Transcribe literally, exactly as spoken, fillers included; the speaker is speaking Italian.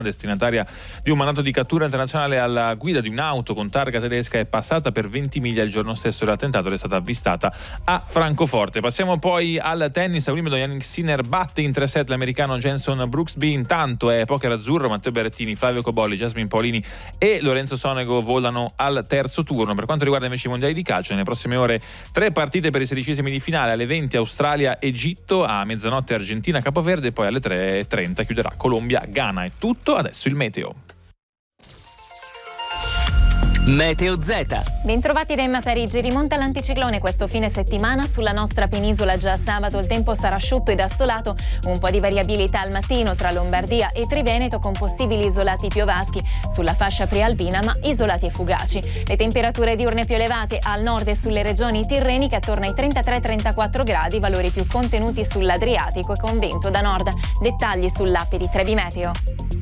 destinataria di un mandato di cattura internazionale alla guida di un'auto con targa tedesca, è passata per Ventimiglia il giorno stesso dell'attentato ed è stata avvistata a Francoforte. Passiamo poi al tennis. A Wimbledon Jannik Sinner batte in tre set l'americano Jenson Brooksby. Intanto è poker azzurro, Matteo Berrettini, Flavio Cobolli, Jasmine Paolini e Lorenzo Sonego volano al terzo turno. Per quanto riguarda invece i mondiali di calcio, nelle prossime ore tre partite per i sedicesimi di finale. Alle venti Australia Egitto, a mezzanotte Argentina Capoverde e poi alle tre e trenta chiuderà Colombia Ghana. È tutto. Adesso il meteo. Meteo Z. Bentrovati da Emma Parigi. Rimonta l'anticiclone questo fine settimana sulla nostra penisola. Già sabato il tempo sarà asciutto ed assolato, un po' di variabilità al mattino tra Lombardia e Triveneto con possibili isolati piovaschi sulla fascia prealpina ma isolati e fugaci. Le temperature diurne più elevate al nord e sulle regioni tirreniche attorno ai trentatré trentaquattro gradi, valori più contenuti sull'Adriatico e con vento da nord. Dettagli sull'app di Trebi Meteo.